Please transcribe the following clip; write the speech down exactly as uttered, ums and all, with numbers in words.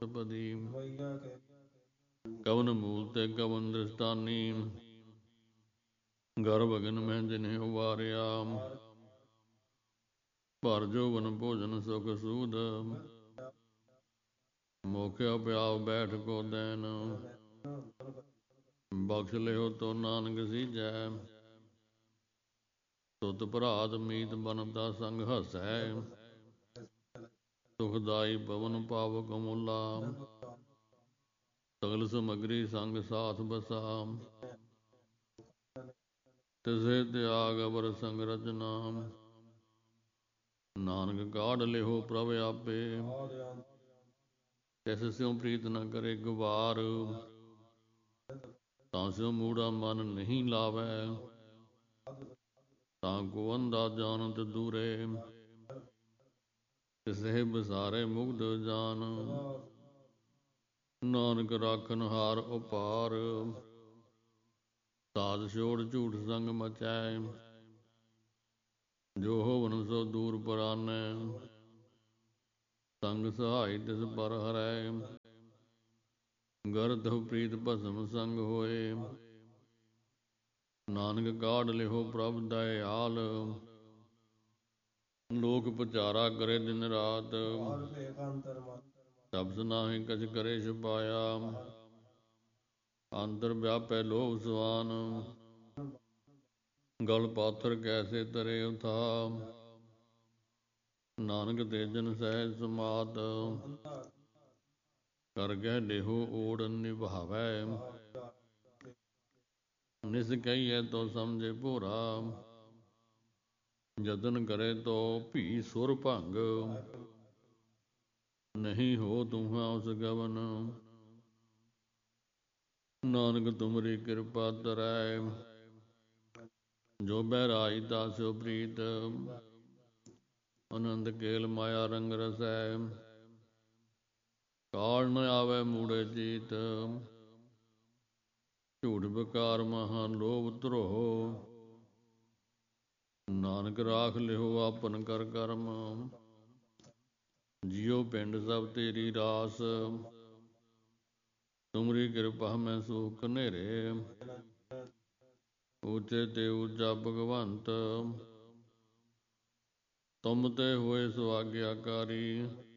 ਪਦੀ ਕਵਨ ਮੂਲ ਤੇ ਕਵਨ ਦ੍ਰਿਸ਼ਟਾਨੀ ਗਰਭ ਅਗਨ ਮੈਂ ਜਿਨੇ ਉਵਾਰਿਆ ਭਰ ਜੋਵਨ ਭੋਜਨ ਸੁਖ ਸੂਦ ਮੋਖਿਆ ਪਿਆਵ ਬੈਠ ਕੋ ਦੈਨ ਬਖਸ਼ ਲਿਓ ਤੋ ਨਾਨਕ ਸੀਜੈ ਤੁਤ ਭਰਾਤ ਮੀਤ ਬਨਤਾ ਸੰਗ ਹਸੈ ਸੁਖਦਾਈ ਪਵਨ ਪਾਵਕ ਮੁਲਾ ਸਗਲ ਸਮਗਰੀ ਸੰਗ ਸਾਥ ਬਸਾ ਤਿਸੇ ਤਿਆਗ ਅਵਰ ਸੰਗ ਰਚਨਾ ਨਾਨਕ ਕਾਢ ਲਿਓ ਪ੍ਰਭ ਆਪੇ ਤਿਸ ਸਿਉ ਪ੍ਰੀਤ ਨ ਕਰੇ ਗਵਾਰ ਤਾਂ ਸਿਉ ਮੂੜਾ ਮਨ ਨਹੀਂ ਲਾਵੈ ਤਾਂ ਕੋ ਅੰਧਾ ਜਾਨਤ ਦੂਰੇ ਤਿਸਹਿ ਬਸਾਰੇ ਮੁਗਧ ਜਾਨ ਨਾਨਕ ਰਾਖਨ ਹਾਰ ਉਪਾਰ ਸਾਧ ਛੋੜ ਝੂਠ ਸੰਗ ਮਚੈ ਜੋ ਹੋਵਨ ਸੋ ਦੂਰ ਪਰਾਨੈ ਸੰਗ ਸਹਾਈ ਤਿਸ ਪਰ ਹਰੈ ਗਰਦ ਪ੍ਰੀਤ ਭਸਮ ਸੰਗ ਹੋਏ ਨਾਨਕ ਕਾਢ ਲਿਓ ਪ੍ਰਭ ਦਇਆਲ ਲੋਕ ਪੁਚਾਰਾ ਕਰੇ ਦਿਨ ਰਾਤ ਸ਼ਬਦ ਨਾਹਿ ਕਛ ਕਰੇ ਛੁਪਾਇਆ ਅੰਤਰ ਵਿਆਪੈ ਲੋਭ ਸੁਆਨ ਗਲ ਪਾਥਰ ਕੈਸੇ ਤਰੇ ਉਥਾ ਨਾਨਕ ਤੇਜਨ ਸਹਿਜ ਸਮਾਤ ਕਰ ਗਹਿ ਦੇਹੋ ਓੜ ਨਿਭਾਵੈ ਨਿਸ ਕਹੀਐ ਤੋ ਸਮਝੇ ਭੋਰਾ ਜਤਨ ਕਰੇ ਤੋ ਭੀ ਸੁਰ ਭੰਗ ਨਹੀਂ ਹੋ ਤੁਹਾਂ ਉਸ ਗਵਨ ਨਾਨਕ ਤੁਮਰੀ ਕਿਰਪਾ ਤਰੈ ਜੋ ਬਹਿਰਾਈ ਤਾਸਿਓ ਪ੍ਰੀਤ ਆਨੰਦ ਕੇਲ ਮਾਇਆ ਰੰਗ ਰਸੈ ਕਾਲ ਨ ਆਵੈ ਮੂੜੇ ਚੀਤ ਝੂਠ ਬਕਾਰ ਮਹਾ ਲੋਭ ਧਰੋਹ ਨਾਨਕ ਰਾਖ ਲਿਓ ਆਪਨ ਕਰ ਕਰਮ ਜਿਉ ਪਿੰਡ ਸਭ ਤੇਰੀ ਰਾਸ ਤੁਮਰੀ ਕਿਰਪਾ ਮੈਂ ਸੂਖ ਨੇਰੇ ਉੱਚੇ ਤੇ ਉੱਚਾ ਭਗਵੰਤ ਤੁਮ ਤੇ ਹੋਏ ਸੁਆਗਿਆਕਾਰੀ